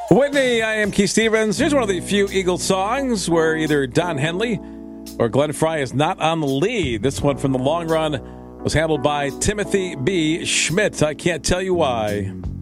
Whitney, I am Keith Stevens. Here's one of the few Eagles songs where either Don Henley or Glenn Frey is not on the lead. This one from the long run was handled by Timothy B. Schmidt. I can't tell you why.